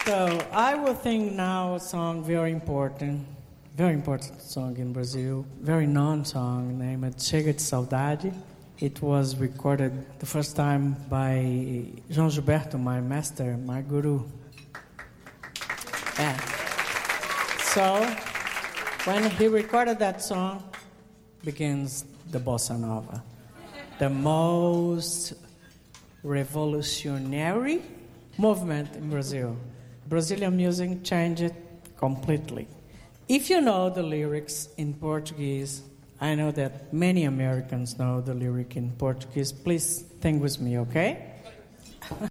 So I will think now a song very important song in Brazil, very known song named Chega de Saudade. It was recorded the first time by João Gilberto, my master, my guru. Yeah. So when he recorded that song, begins the bossa nova, the most revolutionary movement in Brazil. Brazilian music changed completely. If you know the lyrics in Portuguese, I know that many Americans know the lyric in Portuguese. Please think with me, okay?